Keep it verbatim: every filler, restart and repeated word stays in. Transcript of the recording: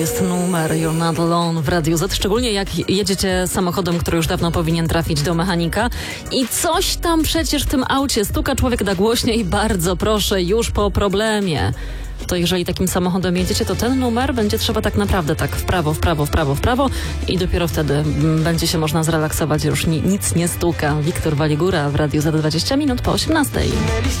Jest numer You're Not Alone w Radiu Z, szczególnie jak jedziecie samochodem, który już dawno powinien trafić do mechanika i coś tam przecież w tym aucie stuka, człowiek da głośniej, bardzo proszę, już po problemie. To jeżeli takim samochodem jedziecie, to ten numer będzie trzeba tak naprawdę tak w prawo, w prawo, w prawo, w prawo i dopiero wtedy mm, będzie się można zrelaksować, już ni- nic nie stuka. Wiktor Waligura w Radiu Z dwadzieścia minut po osiemnastej.